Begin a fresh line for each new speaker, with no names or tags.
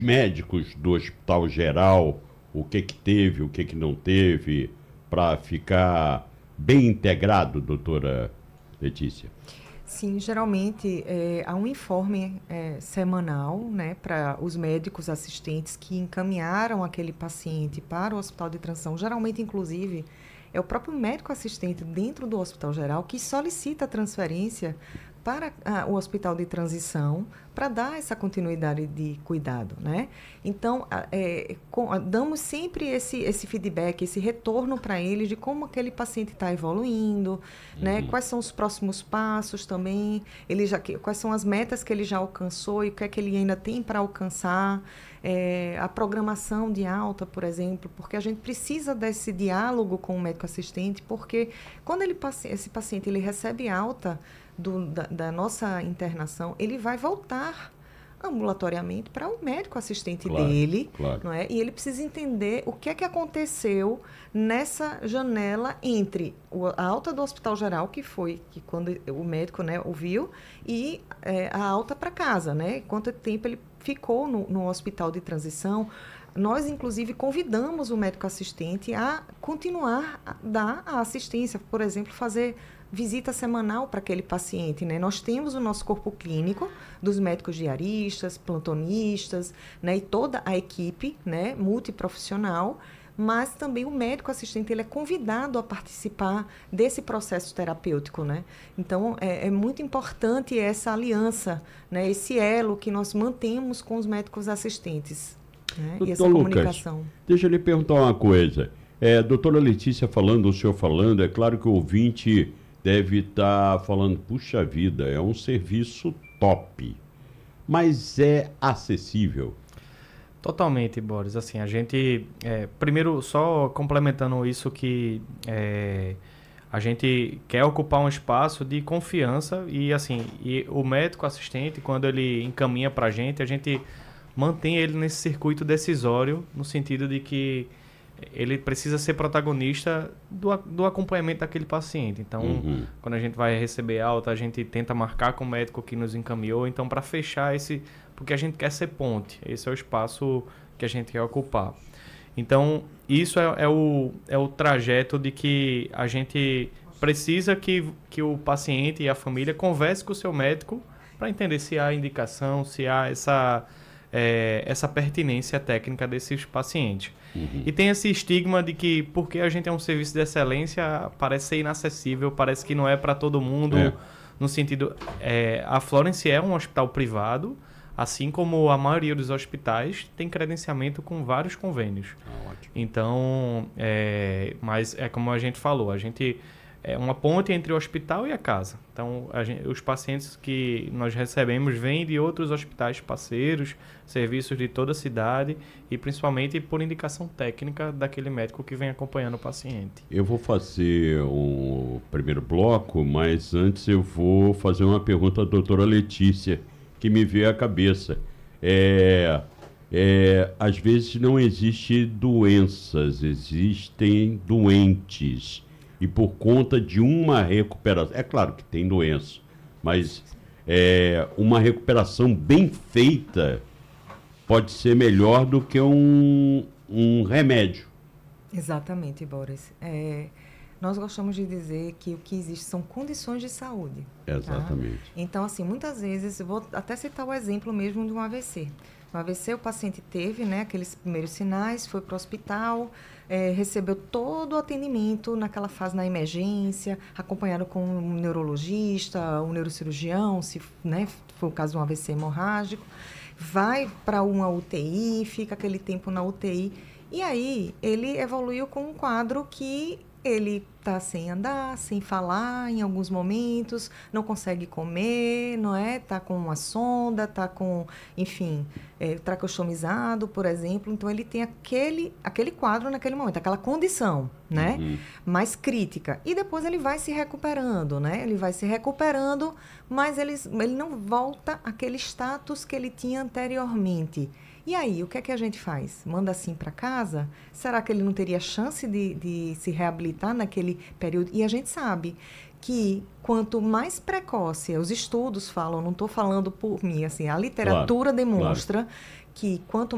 médicos do Hospital Geral, o que que teve, o que que não teve, para ficar bem integrado, doutora Letícia?
Sim, geralmente há um informe semanal, né, para os médicos assistentes que encaminharam aquele paciente para o hospital de transição. Geralmente, inclusive, é o próprio médico assistente dentro do hospital geral que solicita a transferência para o hospital de transição para dar essa continuidade de cuidado, né? Então, damos sempre esse feedback, esse retorno para eles de como aquele paciente está evoluindo, né? Quais são os próximos passos também, quais são as metas que ele já alcançou e o que é que ele ainda tem para alcançar, a programação de alta, por exemplo, porque a gente precisa desse diálogo com o médico assistente, porque quando esse paciente ele recebe alta da nossa internação, ele vai voltar ambulatoriamente para o médico assistente
Claro,
dele,
claro.
não é? E ele precisa entender o que é que aconteceu nessa janela entre a alta do Hospital Geral, que quando o médico, né, ouviu, e a alta para casa, né? Quanto tempo ele ficou no hospital de transição. Nós, inclusive, convidamos o médico assistente a continuar a dar a assistência, por exemplo, fazer visita semanal para aquele paciente, né? Nós temos o nosso corpo clínico dos médicos diaristas, plantonistas, né? E toda a equipe, né? Multiprofissional, mas também o médico assistente ele é convidado a participar desse processo terapêutico, né? Então, é muito importante essa aliança, né? Esse elo que nós mantemos com os médicos assistentes, né? E
Doutor
essa
Lucas,
comunicação.
deixa eu lhe perguntar uma coisa. Doutora Letícia falando, o senhor falando, é claro que o ouvinte deve estar falando, puxa vida, é um serviço top, mas é acessível?
Totalmente, Boris. Assim, a gente, primeiro, só complementando isso que a gente quer ocupar um espaço de confiança e, assim, e o médico assistente, quando ele encaminha para a gente mantém ele nesse circuito decisório, no sentido de que ele precisa ser protagonista do acompanhamento daquele paciente. Então, quando a gente vai receber alta, a gente tenta marcar com o médico que nos encaminhou. Então, para fechar porque a gente quer ser ponte. Esse é o espaço que a gente quer ocupar. Então, isso é o trajeto de que a gente precisa que o paciente e a família converse com o seu médico para entender se há indicação, se há essa pertinência técnica desses pacientes. E tem esse estigma de que, porque a gente é um serviço de excelência, parece ser inacessível, parece que não é para todo mundo, no sentido... a Florence é um hospital privado, assim como a maioria dos hospitais tem credenciamento com vários convênios.
Ótimo.
Então, mas é como a gente falou, a gente é uma ponte entre o hospital e a casa. Então, os pacientes que nós recebemos vêm de outros hospitais parceiros, serviços de toda a cidade e principalmente por indicação técnica daquele médico que vem acompanhando o paciente.
Eu vou fazer o primeiro bloco, mas antes eu vou fazer uma pergunta à doutora Letícia, que me veio à cabeça. Às vezes não existem doenças, existem doentes. E por conta de uma recuperação, é claro que tem doença, mas uma recuperação bem feita pode ser melhor do que um remédio.
Exatamente, Boris. Nós gostamos de dizer que o que existe são condições de saúde.
Exatamente.
Tá? Então, assim, muitas vezes, eu vou até citar o exemplo mesmo de um AVC. No AVC, o paciente teve, né, aqueles primeiros sinais, foi para o hospital, recebeu todo o atendimento naquela fase na emergência, acompanhado com um neurologista, um neurocirurgião, se, né, foi o caso de um AVC hemorrágico, vai para uma UTI, fica aquele tempo na UTI, e aí ele evoluiu com um quadro que ele está sem andar, sem falar em alguns momentos, não consegue comer, não é? Está com uma sonda, está com, enfim, tracostomizado, por exemplo. Então, ele tem aquele quadro naquele momento, aquela condição, né? Mais crítica. E depois ele vai se recuperando, né? Ele vai se recuperando, mas ele não volta àquele status que ele tinha anteriormente. E aí, o que é que a gente faz? Manda assim para casa? Será que ele não teria chance de se reabilitar naquele período? E a gente sabe que quanto mais precoce, os estudos falam, não estou falando por mim, assim, a literatura demonstra que quanto